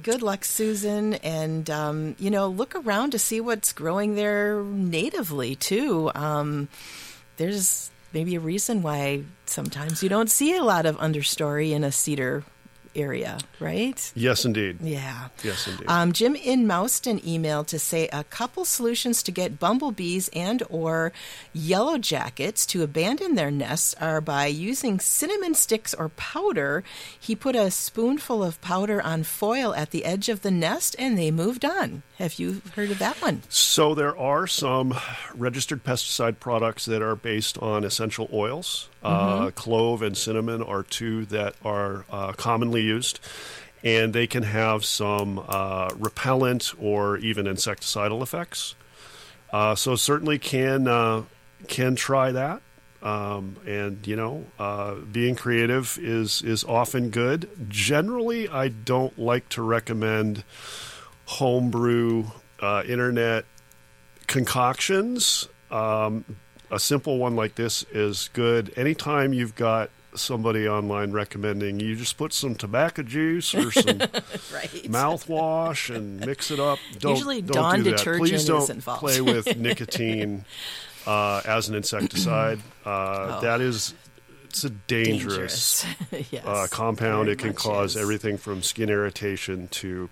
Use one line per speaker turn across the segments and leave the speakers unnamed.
Good luck, Susan. And, look around to see what's growing there natively, too. There's maybe a reason why sometimes you don't see a lot of understory in a cedar area, right?
Yes, indeed.
Yeah.
Yes, indeed.
Jim in Mouston emailed to say a couple solutions to get bumblebees and or yellow jackets to abandon their nests are by using cinnamon sticks or powder. He put a spoonful of powder on foil at the edge of the nest and they moved on. Have you heard of that one?
So there are some registered pesticide products that are based on essential oils. Clove and cinnamon are two that are commonly used, and they can have some repellent or even insecticidal effects. So certainly can try that. Being creative is often good. Generally, I don't like to recommend homebrew internet concoctions. A simple one like this is good. Anytime you've got somebody online recommending you just put some tobacco juice or some mouthwash and mix it up.
Usually
don't
Dawn
do that.
detergent
Please don't
is involved.
play with nicotine as an insecticide. It's a dangerous
yes,
compound.
very
It can
much
cause
is.
everything from skin irritation to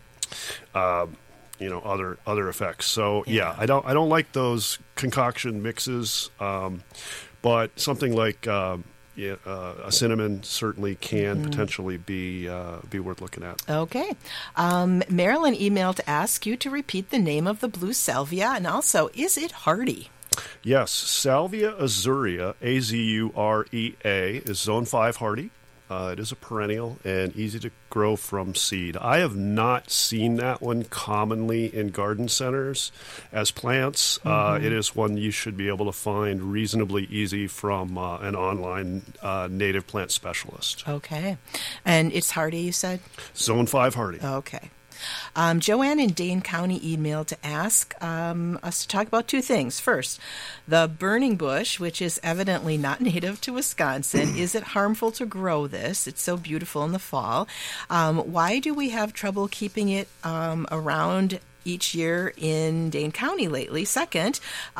other effects. So I don't like those concoction mixes, but something like a cinnamon certainly can potentially be worth looking at.
Okay. Marilyn emailed to ask you to repeat the name of the blue salvia, and also, is it hardy?
Yes, Salvia azurea, A-Z-U-R-E-A, is Zone 5 hardy. It is a perennial and easy to grow from seed. I have not seen that one commonly in garden centers as plants. It is one you should be able to find reasonably easy from an online native plant specialist.
Okay. And it's hardy, you said?
Zone 5 hardy.
Okay. Joanne in Dane County emailed to ask us to talk about two things. First, the burning bush, which is evidently not native to Wisconsin. Is it harmful to grow this? It's so beautiful in the fall. Why do we have trouble keeping it around each year in Dane County lately? Second,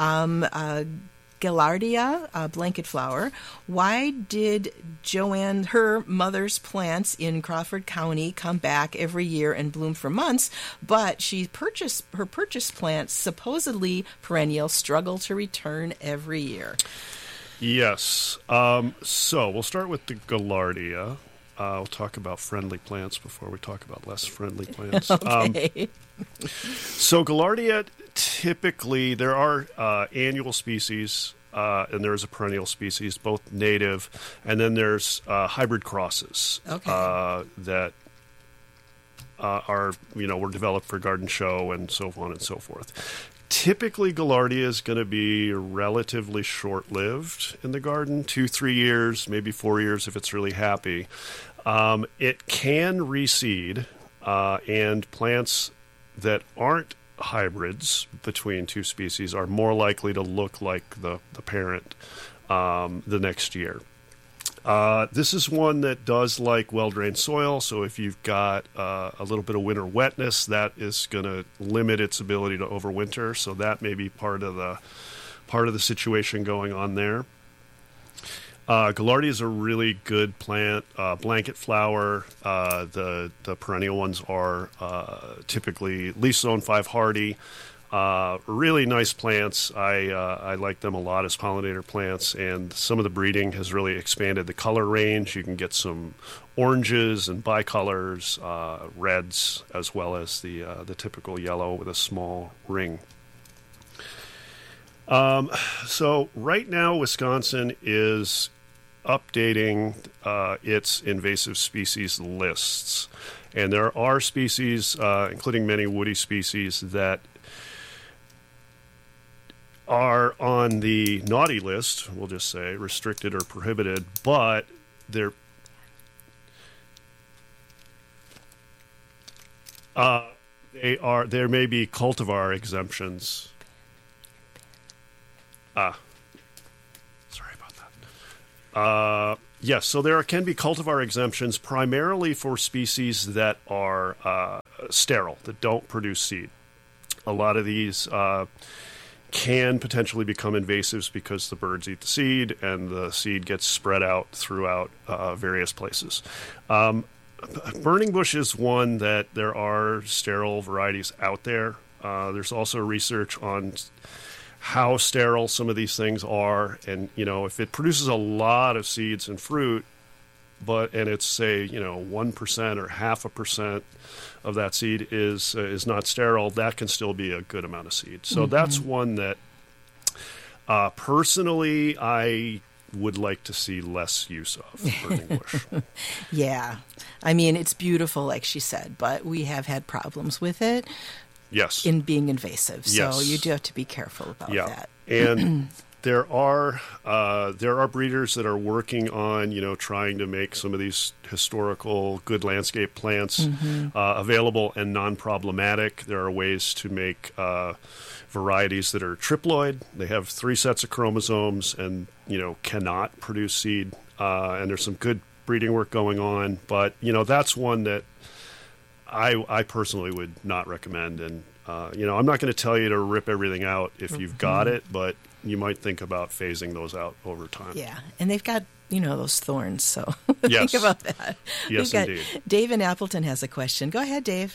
Gaillardia, blanket flower. Why did Joanne, her mother's plants in Crawford County, come back every year and bloom for months, but her purchased plants, supposedly perennial, struggle to return every year?
Yes. So we'll start with the Gaillardia. We'll talk about friendly plants before we talk about less friendly plants.
Okay.
So Gaillardia, typically there are annual species and there's a perennial species, both native, and then there's hybrid crosses that were developed for garden show and so on and so forth. Typically, Gaillardia is going to be relatively short-lived in the garden, 2-3 years, maybe 4 years if it's really happy. It can reseed, and plants that aren't hybrids between two species are more likely to look like the parent the next year. This is one that does like well-drained soil, so if you've got a little bit of winter wetness, that is going to limit its ability to overwinter, so that may be part of the situation going on there. Gaillardia is a really good plant, blanket flower. The perennial ones are typically at least Zone 5 hardy. Really nice plants. I like them a lot as pollinator plants, and some of the breeding has really expanded the color range. You can get some oranges and bicolors, reds, as well as the typical yellow with a small ring. So right now, Wisconsin is updating its invasive species lists. And there are species, including many woody species, that are on the naughty list, we'll just say, restricted or prohibited, but there may be cultivar exemptions. Sorry about that. Yes, so there can be cultivar exemptions primarily for species that are sterile, that don't produce seed. A lot of these can potentially become invasives because the birds eat the seed and the seed gets spread out throughout various places. Burning bush is one that there are sterile varieties out there. There's also research on how sterile some of these things are, and if it produces a lot of seeds and fruit, and it's say 1% or 0.5% of that seed is not sterile, that can still be a good amount of seed. So that's one that personally I would like to see less use of, burning bush.
Yeah. I mean, it's beautiful, like she said, but we have had problems with it.
Yes.
In being invasive. So
yes.
you do have to be careful about that.
And there are breeders that are working on, trying to make some of these historical good landscape plants available and non-problematic. There are ways to make varieties that are triploid. They have 3 sets of chromosomes and, cannot produce seed. And there's some good breeding work going on. But, that's one that I personally would not recommend. And, I'm not going to tell you to rip everything out if you've got it, but you might think about phasing those out over time.
Yeah, and they've got, those thorns, so
yes.
think about that.
Yes, indeed.
Dave in Appleton has a question. Go ahead, Dave.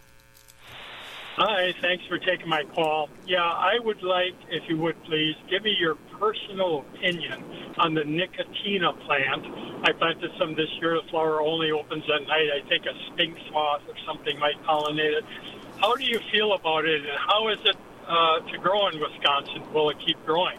Hi, thanks for taking my call. Yeah, I would like, if you would please, give me your personal opinion on the Nicotina plant. I planted some this year. The flower only opens at night. I think a sphinx moth or something might pollinate it. How do you feel about it, and how is it to grow in Wisconsin? Will it keep growing?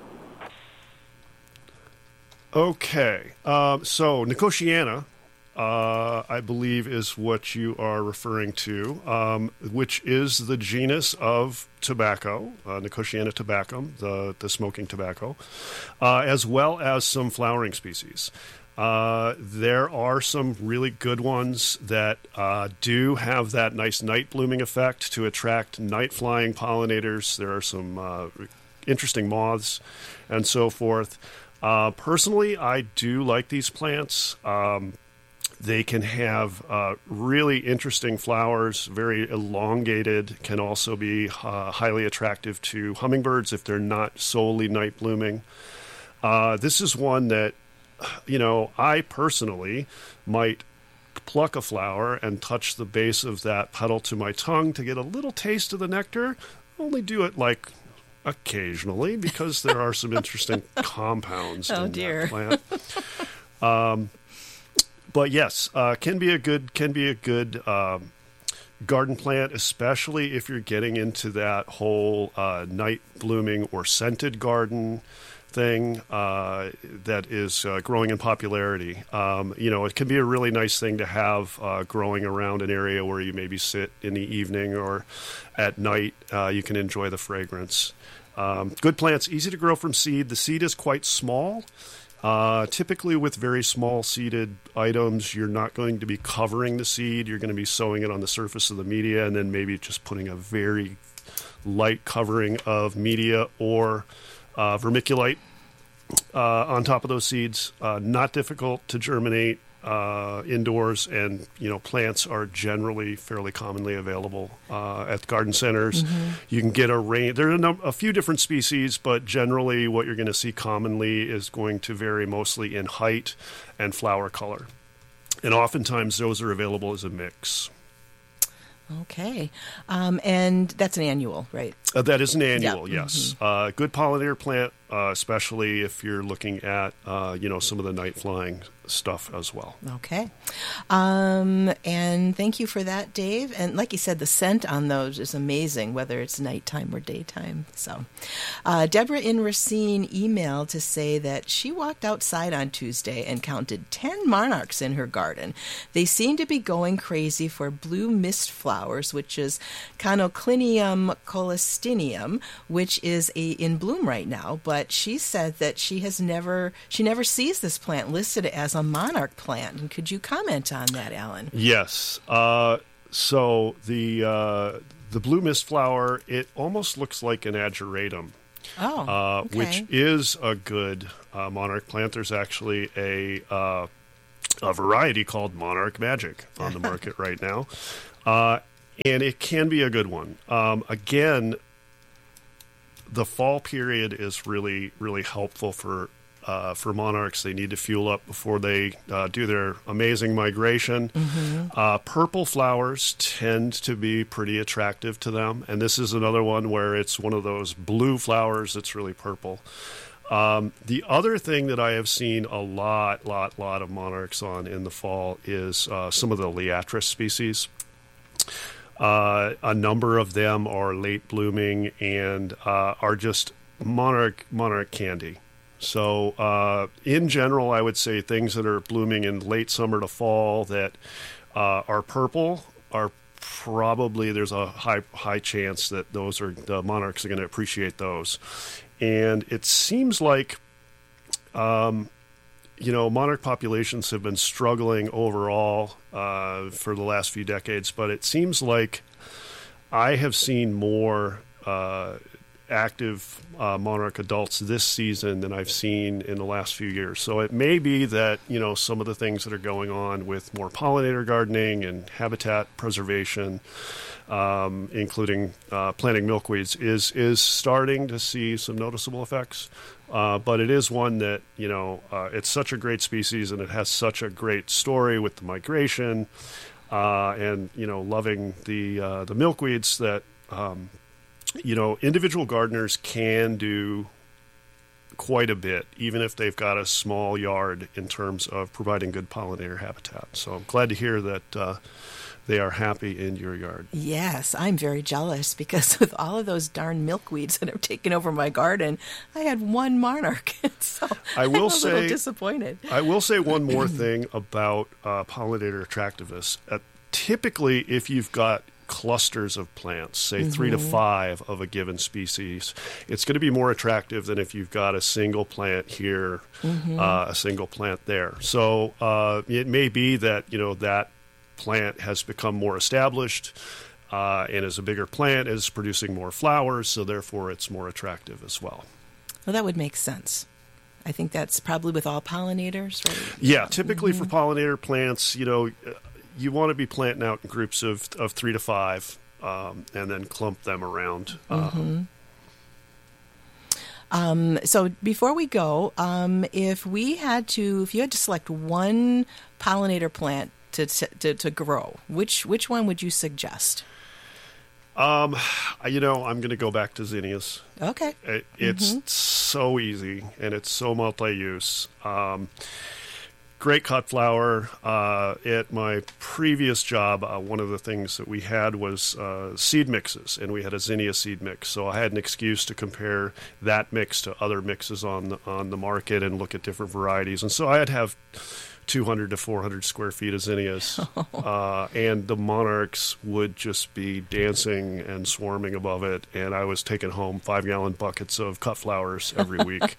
Okay. So Nicotiana, I believe, is what you are referring to, which is the genus of tobacco, Nicotiana tabacum, the smoking tobacco, as well as some flowering species. There are some really good ones that do have that nice night blooming effect to attract night flying pollinators. There are some interesting moths and so forth. Personally, I do like these plants. They can have really interesting flowers, very elongated, can also be highly attractive to hummingbirds if they're not solely night blooming. This is one that I personally might pluck a flower and touch the base of that petal to my tongue to get a little taste of the nectar. Only do it occasionally because there are some interesting compounds in that plant. But yes, can be a good garden plant, especially if you're getting into that whole night blooming or scented garden thing that is growing in popularity. It can be a really nice thing to have growing around an area where you maybe sit in the evening or at night. You can enjoy the fragrance. Good plants, easy to grow from seed. The seed is quite small. Typically with very small seeded items, you're not going to be covering the seed. You're going to be sowing it on the surface of the media and then maybe just putting a very light covering of media or vermiculite on top of those seeds. Not difficult to germinate indoors, and plants are generally fairly commonly available at garden centers. You can get a range. There are a few different species, but generally what you're going to see commonly is going to vary mostly in height and flower color, and oftentimes those are available as a mix.
Okay. And that's an annual, right?
That is an annual,
yeah.
Yes. Good pollinator plant, especially if you're looking at, some of the night flying stuff as well.
Okay. And thank you for that, Dave. And like you said, the scent on those is amazing, whether it's nighttime or daytime. So Deborah in Racine emailed to say that she walked outside on Tuesday and counted 10 monarchs in her garden. They seem to be going crazy for blue mist flowers, which is Conoclinium colestinium, which is in bloom right now. But she said that she never sees this plant listed as a monarch plant. And could you comment on that, Alan?
Yes. So the blue mist flower, it almost looks like an ageratum.
Oh, okay.
Which is a good monarch plant. There's actually a variety called Monarch Magic on the market right now. And it can be a good one. Again, the fall period is really, really helpful for monarchs. They need to fuel up before they do their amazing migration. Purple flowers tend to be pretty attractive to them, and this is another one where it's one of those blue flowers that's really purple. The other thing that I have seen a lot of monarchs on in the fall is some of the Liatris species. A number of them are late blooming and are just monarch candy. So in general, I would say things that are blooming in late summer to fall that are purple are probably, there's a high chance that those are the monarchs are going to appreciate those. And it seems like monarch populations have been struggling overall for the last few decades, but it seems like I have seen more active monarch adults this season than I've seen in the last few years. So it may be that, some of the things that are going on with more pollinator gardening and habitat preservation, including planting milkweeds, is starting to see some noticeable effects. But it is one that, it's such a great species and it has such a great story with the migration and, loving the milkweeds that, individual gardeners can do quite a bit, even if they've got a small yard in terms of providing good pollinator habitat. So I'm glad to hear that they are happy in your yard.
Yes, I'm very jealous because with all of those darn milkweeds that have taken over my garden, I had one monarch. So I'm a little disappointed.
I will say one more thing about pollinator attractiveness. Typically, if you've got clusters of plants, say 3 to 5 of a given species, it's going to be more attractive than if you've got a single plant here, a single plant there. So it may be that, that plant has become more established and is a bigger plant, is producing more flowers, so therefore it's more attractive as well.
Well, that would make sense. I think that's probably with all pollinators, right?
Yeah, typically for pollinator plants, you want to be planting out in groups of 3 to 5 and then clump them around.
So before we go, if you had to select one pollinator plant to grow, which one would you suggest?
I'm going to go back to zinnias.
Okay.
It's so easy and it's so multi-use. Great cut flower. At my previous job, one of the things that we had was seed mixes, and we had a zinnia seed mix. So I had an excuse to compare that mix to other mixes on the market and look at different varieties. And so I'd have 200 to 400 square feet of zinnias, and the monarchs would just be dancing and swarming above it. And I was taking home 5-gallon buckets of cut flowers every week.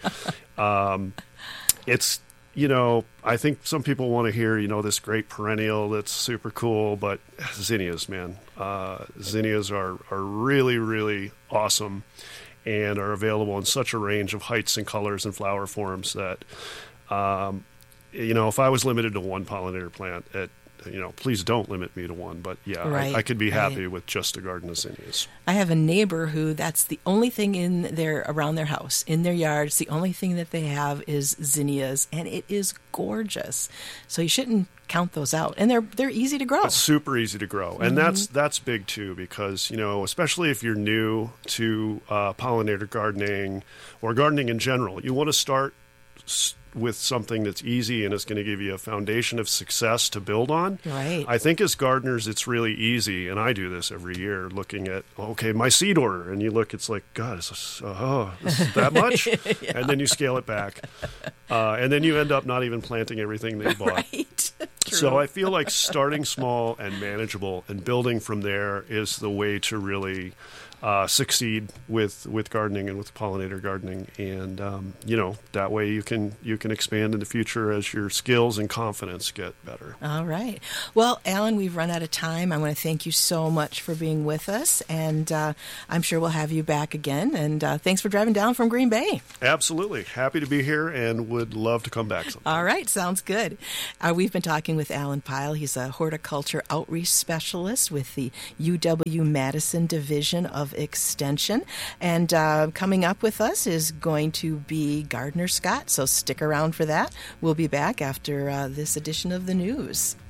It's I think some people want to hear, this great perennial that's super cool, but zinnias, man. Zinnias are really, really awesome and are available in such a range of heights and colors and flower forms that, if I was limited to one pollinator plant, please don't limit me to one. But yeah,
right,
I could be happy with just a garden of zinnias.
I have a neighbor who that's the only thing around their house, in their yard. It's the only thing that they have is zinnias, and it is gorgeous. So you shouldn't count those out, and they're easy to grow.
It's super easy to grow, and that's big too, because especially if you're new to pollinator gardening or gardening in general, you want to start with something that's easy and is going to give you a foundation of success to build on.
Right.
I think as gardeners, it's really easy, and I do this every year, looking at, my seed order, and you look, it's like, God, this is that much? Yeah. And then you scale it back. And then you end up not even planting everything that you bought.
Right. True.
So I feel like starting small and manageable and building from there is the way to really succeed with gardening and with pollinator gardening, and that way you can expand in the future as your skills and confidence get better.
All right. Well, Alan, we've run out of time. I want to thank you so much for being with us, and I'm sure we'll have you back again. And thanks for driving down from Green Bay.
Absolutely. Happy to be here and would love to come back sometime.
All right. Sounds good. We've been talking talking with Alan Pyle. He's a horticulture outreach specialist with the UW-Madison Division of Extension. And coming up with us is going to be Gardner Scott, so stick around for that. We'll be back after this edition of the news.